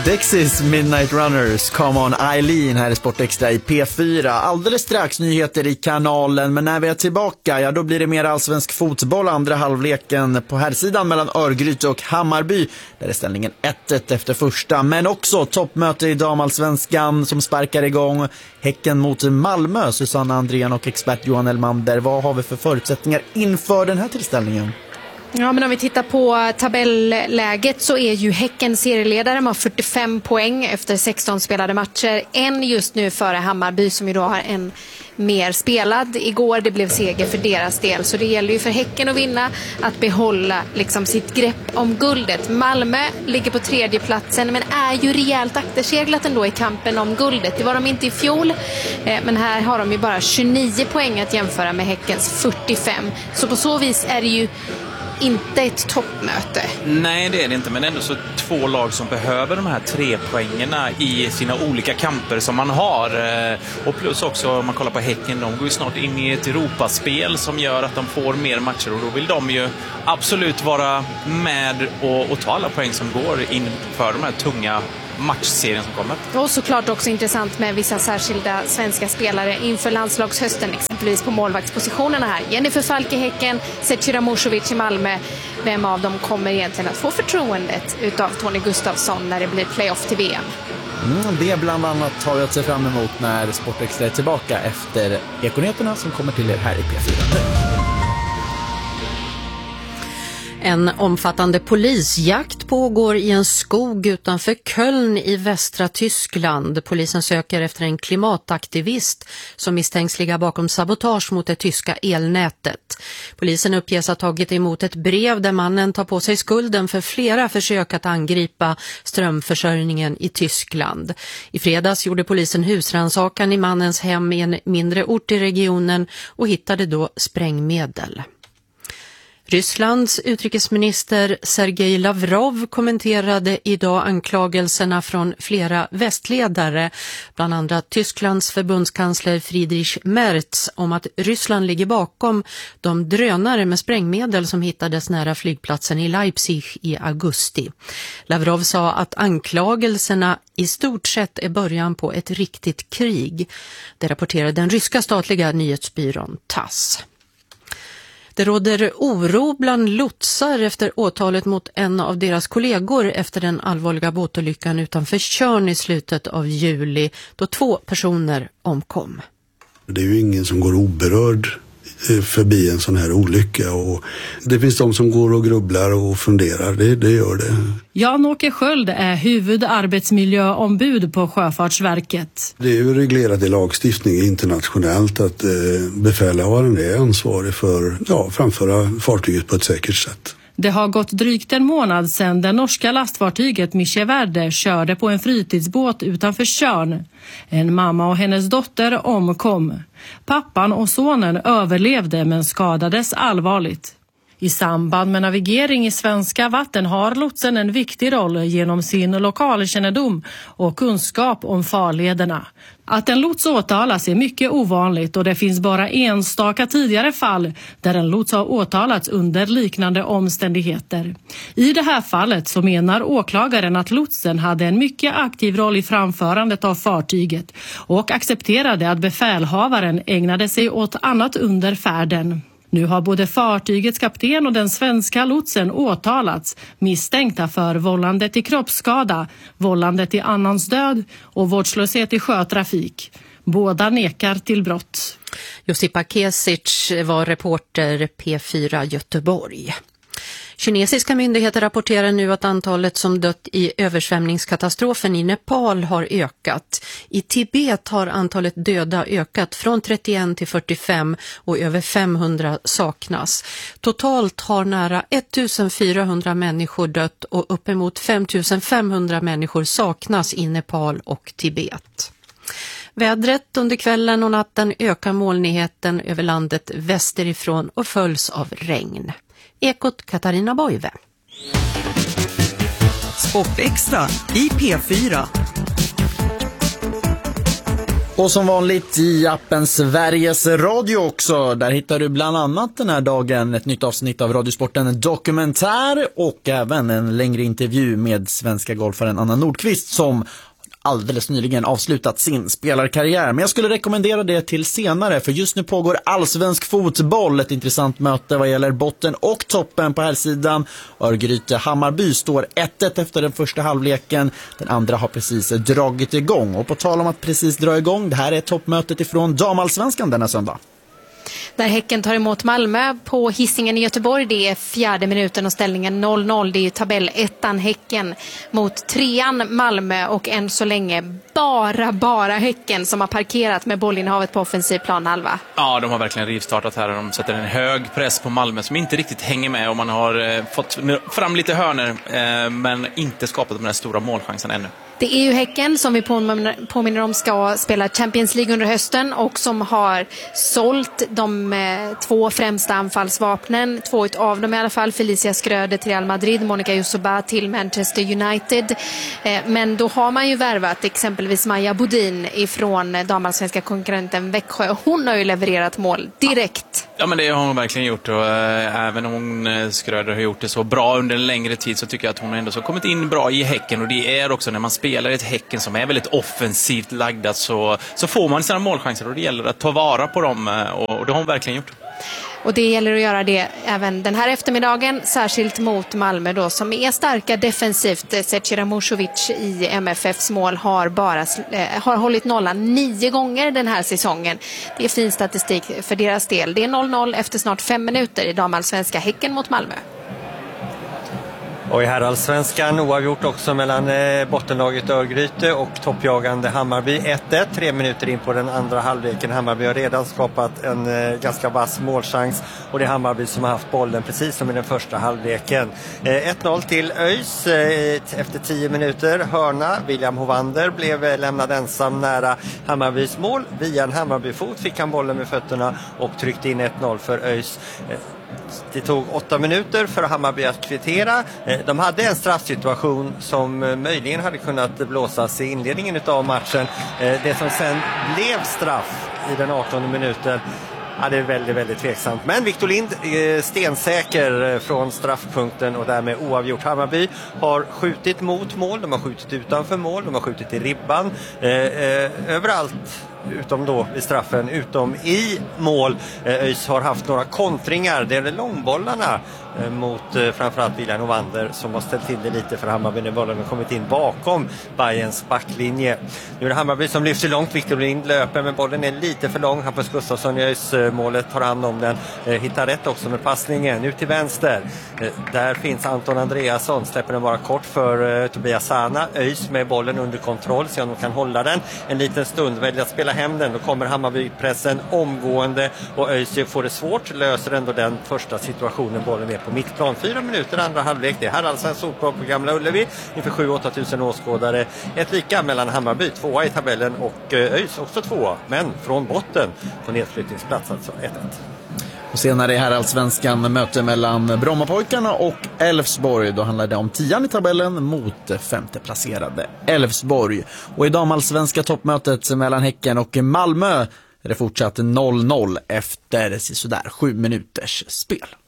Dexys Midnight Runners, Come On Eileen här i Sportextra i P4. Alldeles strax nyheter i kanalen, men när vi är tillbaka, ja då blir det mer allsvensk fotboll. Andra halvleken på här sidan mellan Örgryte och Hammarby. Där är ställningen 1-1 efter första, men också toppmöte i damallsvenskan som sparkar igång. Häcken mot Malmö, Susanna Andrén och expert Johan Elmander. Vad har vi för förutsättningar inför den här tillställningen? Ja, men om vi tittar på tabelläget så är ju Häcken serieledare med 45 poäng efter 16 spelade matcher. En just nu före Hammarby som ju då har en mer spelad. Igår det blev seger för deras del, så det gäller ju för Häcken att vinna, att behålla liksom sitt grepp om guldet. Malmö ligger på 3:e platsen men är ju rejält akterseglat ändå i kampen om guldet. Det var de inte i fjol, men här har de ju bara 29 poäng att jämföra med Häckens 45. Så på så vis är det ju inte ett toppmöte. Nej, det är det inte, men ändå så 2 lag som behöver de här 3 poängerna i sina olika kamper som man har. Och plus också, om man kollar på Häcken, de går ju snart in i ett Europaspel som gör att de får mer matcher, och då vill de ju absolut vara med och ta alla poäng som går inför de här tunga matchserien som kommer. Och såklart också intressant med vissa särskilda svenska spelare inför landslagshösten, exempelvis på målvaktspositionerna här. Jennifer Falk i Häcken, Zecira Musovic i Malmö. Vem av dem kommer egentligen att få förtroendet utav Tony Gustafsson när det blir playoff till VM? Det bland annat har jag att se fram emot när Sportextra är tillbaka efter Ekonyheterna som kommer till er här i P4. En omfattande polisjakt pågår i en skog utanför Köln i västra Tyskland. Polisen söker efter en klimataktivist som misstänks ligga bakom sabotage mot det tyska elnätet. Polisen uppges ha tagit emot ett brev där mannen tar på sig skulden för flera försök att angripa strömförsörjningen i Tyskland. I fredags gjorde polisen husrannsakan i mannens hem i en mindre ort i regionen och hittade då sprängmedel. Rysslands utrikesminister Sergej Lavrov kommenterade idag anklagelserna från flera västledare, bland andra Tysklands förbundskansler Friedrich Merz, om att Ryssland ligger bakom de drönare med sprängmedel som hittades nära flygplatsen i Leipzig i augusti. Lavrov sa att anklagelserna i stort sett är början på ett riktigt krig. Det rapporterade den ryska statliga nyhetsbyrån TASS. Det råder oro bland lotsar efter åtalet mot en av deras kollegor efter den allvarliga båtolyckan utanför Tjörn i slutet av juli, då 2 personer omkom. Det är ju ingen som går oberörd förbi en sån här olycka, och det finns de som går och grubblar och funderar, det gör det. Jan-Åke Sköld är huvudarbetsmiljöombud på Sjöfartsverket. Det är ju reglerat i lagstiftning internationellt att befälhavaren är ansvarig för framföra fartyget på ett säkert sätt. Det har gått drygt en månad sedan det norska lastfartyget Micheverde körde på en fritidsbåt utanför Tjörn. En mamma och hennes dotter omkom. Pappan och sonen överlevde men skadades allvarligt. I samband med navigering i svenska vatten har lotsen en viktig roll genom sin lokalkännedom och kunskap om farlederna. Att en lots åtalas är mycket ovanligt, och det finns bara enstaka tidigare fall där en lots har åtalats under liknande omständigheter. I det här fallet så menar åklagaren att lotsen hade en mycket aktiv roll i framförandet av fartyget och accepterade att befälhavaren ägnade sig åt annat under färden. Nu har både fartygets kapten och den svenska lotsen åtalats, misstänkta för vållande till kroppsskada, vållande till annans död och vårdslöshet i sjötrafik. Båda nekar till brott. Josipa Kesic var reporter P4 Göteborg. Kinesiska myndigheter rapporterar nu att antalet som dött i översvämningskatastrofen i Nepal har ökat. I Tibet har antalet döda ökat från 31 till 45 och över 500 saknas. Totalt har nära 1400 människor dött och uppemot 5500 människor saknas i Nepal och Tibet. Vädret under kvällen och natten ökar molnigheten över landet västerifrån och följs av regn. Ekot Katarina Boive. Sportextra i P4. Och som vanligt i appen Sveriges Radio också. Där hittar du bland annat den här dagen ett nytt avsnitt av Radiosporten Dokumentär och även en längre intervju med svenska golfaren Anna Nordqvist som alldeles nyligen avslutat sin spelarkarriär. Men jag skulle rekommendera det till senare, för just nu pågår allsvensk fotboll. Ett intressant möte vad gäller botten och toppen på här sidan. Örgryte-Hammarby står 1-1 efter den första halvleken. Den andra har precis dragit igång. Och på tal om att precis dra igång, det här är toppmötet ifrån damallsvenskan denna söndag. Där Häcken tar emot Malmö på Hisingen i Göteborg. Det är 4:e minuten och ställningen 0-0. Det är ju tabellettan Häcken mot 3:an Malmö och än så länge bara Häcken som har parkerat med bollinnehavet på offensiv planhalva. Ja, de har verkligen rivstartat här och de sätter en hög press på Malmö som inte riktigt hänger med, och man har fått fram lite hörner men inte skapat de här stora målchanserna ännu. Det är ju Häcken som vi påminner om ska spela Champions League under hösten och som har sålt de 2 främsta anfallsvapnen, 2 av dem i alla fall, Felicia Skröder till Real Madrid, Monica Jusuba till Manchester United. Men då har man ju värvat exempelvis Maja Bodin ifrån damallsvenska konkurrenten Växjö. Hon har ju levererat mål direkt. Ja, men det har hon verkligen gjort, och även om hon Skröder har gjort det så bra under en längre tid så tycker jag att hon ändå så kommit in bra i Häcken, och det är också när man spelar ett Häcken som är väldigt offensivt lagda så får man sina målchanser, och det gäller att ta vara på dem, och det har hon verkligen gjort. Och det gäller att göra det även den här eftermiddagen, särskilt mot Malmö då, som är starka defensivt. Zecira Musovic i MFFs mål har hållit nollan 9 gånger den här säsongen. Det är fin statistik för deras del. Det är 0-0 efter snart 5 minuter i damallsvenska Häcken mot Malmö. Och i herrallsvenskan oavgjort också mellan bottenlaget Örgryte och toppjagande Hammarby 1-1. 3 minuter in på den andra halvleken. Hammarby har redan skapat en ganska vass målchans, och det är Hammarby som har haft bollen precis som i den första halvleken. 1-0 till ÖIS efter 10 minuter. Hörna, William Hovander blev lämnad ensam nära Hammarbys mål. Via en Hammarbyfot fick han bollen med fötterna och tryckte in 1-0 för ÖIS. Det tog 8 minuter för Hammarby att kvittera. De hade en straffsituation som möjligen hade kunnat blåsas i inledningen av matchen. Det som sen blev straff i den 18:e minuten, ja, det är väldigt, väldigt tveksamt. Men Victor Lind är stensäker från straffpunkten och därmed oavgjort. Hammarby har skjutit mot mål, de har skjutit utanför mål, de har skjutit i ribban. Överallt utom då i straffen, utom i mål. ÖIS har haft några kontringar. Det är långbollarna mot framförallt William Hovander som har ställt till det lite för Hammarby när bollen har kommit in bakom Bayerns backlinje. Nu är det Hammarby som lyfter långt. Victor Lind löper, men bollen är lite för lång. Hampus Gustafsson i ÖIS-målet tar hand om den. Hittar rätt också med passningen. Ut till vänster. Där finns Anton Andreasson. Släpper den bara kort för Tobias Sana. ÖIS med bollen under kontroll. Så om de kan hålla den en liten stund. Väljer att spela hem den. Då kommer Hammarby-pressen omgående. Och ÖIS får det svårt. Löser ändå den första situationen. Bollen är på mittplan. 4 minuter andra halvlek. Det här är alltså en solplan på Gamla Ullevi inför 7-8 tusen åskådare. Ett lika mellan Hammarby, 2 i tabellen, och ÖIS också 2, men från botten på nedflyttningsplats, alltså 1-1. Och senare i herrallsvenskan möte mellan Brommapojkarna och Elfsborg. Då handlar det om 10:an i tabellen mot 5:e placerade Elfsborg. Och i damallsvenska toppmötet mellan Häcken och Malmö är det fortsatt 0-0 efter sådär 7 minuters spel.